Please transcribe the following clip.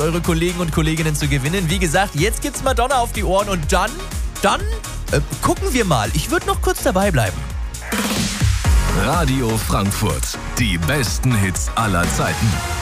eure Kollegen und Kolleginnen zu gewinnen. Wie gesagt, jetzt gibt's Madonna auf die Ohren und dann gucken wir mal. Ich würde noch kurz dabei bleiben. Radio Frankfurt. Die besten Hits aller Zeiten.